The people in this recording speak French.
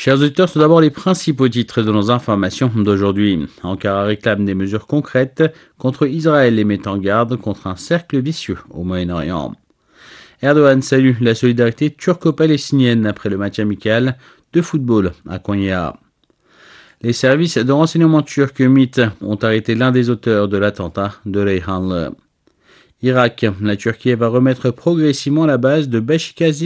Chers auditeurs, tout d'abord les principaux titres de nos informations d'aujourd'hui. Ankara réclame des mesures concrètes contre Israël et met en garde contre un cercle vicieux au Moyen-Orient. Erdogan salue la solidarité turco-palestinienne après le match amical de football à Konya. Les services de renseignement turcs MIT ont arrêté l'un des auteurs de l'attentat de Reyhanlı. Irak, la Turquie va remettre progressivement la base de Beşiktaş